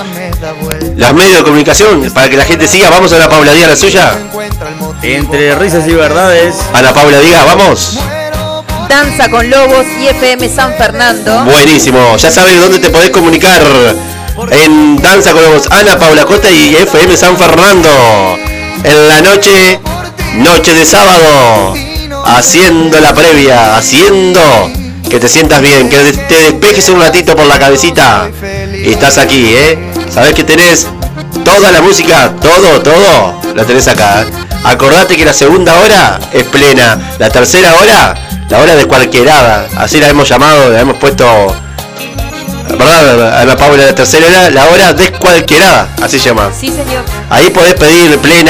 Las medios de comunicación, para que la gente siga. Vamos a Ana Paula, diga la suya. Entre risas y verdades. Ana Paula, diga, vamos. Danza con Lobos y FM San Fernando. Buenísimo, ya sabes dónde te podés comunicar. En Danza con Lobos, Ana Paula Costa y FM San Fernando. En la noche de sábado, haciendo la previa, haciendo que te sientas bien, que te despejes un ratito por la cabecita. Y estás aquí, sabés que tenés toda la música, todo lo tenés acá. Acordate que la segunda hora es plena, la tercera hora, la hora de cualquierada, así la hemos llamado, la hemos puesto, ¿verdad, Ana Paula? La tercera hora, la hora descualquierada, así se llama. Sí, señor. Ahí podés pedir plena,